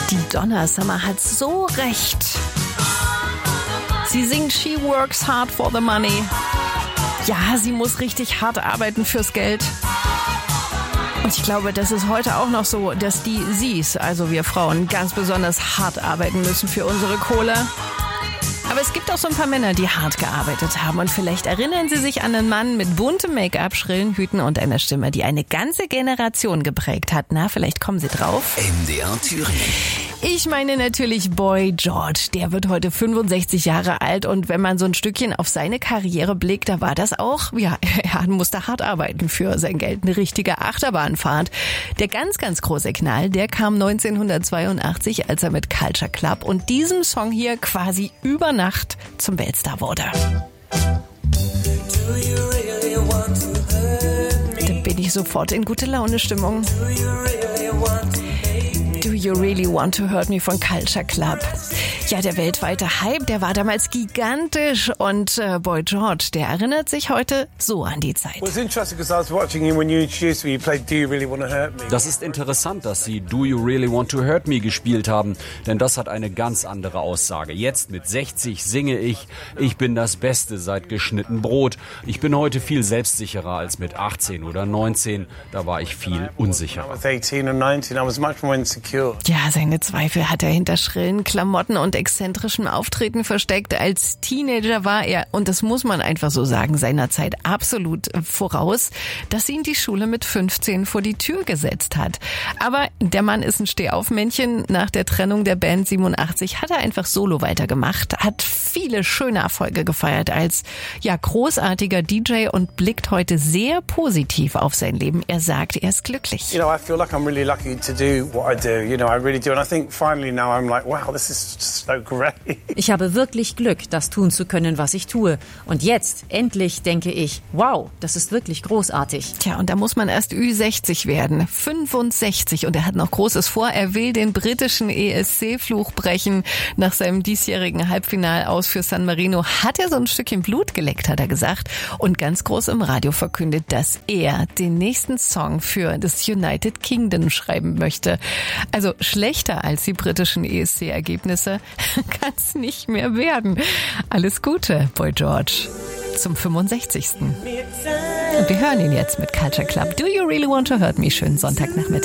Die Donna Summer hat so recht. Sie singt She works hard for the money. Ja, sie muss richtig hart arbeiten fürs Geld. Und ich glaube, das ist heute auch noch so, dass sie, also wir Frauen, ganz besonders hart arbeiten müssen für unsere Kohle. Aber es gibt auch so ein paar Männer, die hart gearbeitet haben. Und vielleicht erinnern Sie sich an einen Mann mit buntem Make-up, schrillen Hüten und einer Stimme, die eine ganze Generation geprägt hat. Na, vielleicht kommen Sie drauf. MDR Thüringen. Ich meine natürlich Boy George. Der wird heute 65 Jahre alt und wenn man so ein Stückchen auf seine Karriere blickt, da war das auch, ja, er musste hart arbeiten für sein Geld. Eine richtige Achterbahnfahrt. Der ganz, ganz große Knall, der kam 1982, als er mit Culture Club und diesem Song hier quasi über Nacht zum Weltstar wurde. Da bin ich sofort in gute Laune-Stimmung. Do You Really Want to Hurt Me von Culture Club. Ja, der weltweite Hype, der war damals gigantisch und Boy George, der erinnert sich heute so an die Zeit. Das ist interessant, dass Sie Do You Really Want to Hurt Me gespielt haben, denn das hat eine ganz andere Aussage. Jetzt mit 60 singe ich bin das Beste seit geschnitten Brot. Ich bin heute viel selbstsicherer als mit 18 oder 19, da war ich viel unsicherer. Ja, seine Zweifel hat er hinter schrillen Klamotten und exzentrischem Auftreten versteckt. Als Teenager war er, und das muss man einfach so sagen, seiner Zeit absolut voraus, dass ihn die Schule mit 15 vor die Tür gesetzt hat. Aber der Mann ist ein Stehaufmännchen. Nach der Trennung der Band 87 hat er einfach solo weitergemacht, hat viele schöne Erfolge gefeiert als großartiger DJ und blickt heute sehr positiv auf sein Leben. Er sagt, er ist glücklich. You know, I feel like I'm really lucky to do what I do. You know, I really do. And I think finally now I'm like, wow, this is just so great. Ich habe wirklich Glück, das tun zu können, was ich tue. Und jetzt, endlich, denke ich, wow, das ist wirklich großartig. Tja, und da muss man erst Ü60 werden. 65. Und er hat noch Großes vor. Er will den britischen ESC-Fluch brechen. Nach seinem diesjährigen Halbfinalaus für San Marino hat er so ein Stückchen Blut geleckt, hat er gesagt. Und ganz groß im Radio verkündet, dass er den nächsten Song für das United Kingdom schreiben möchte. Also schlechter als die britischen ESC-Ergebnisse kann es nicht mehr werden. Alles Gute, Boy George, zum 65. Und wir hören ihn jetzt mit Culture Club. Do You Really Want to Hurt Me? Schönen Sonntagnachmittag.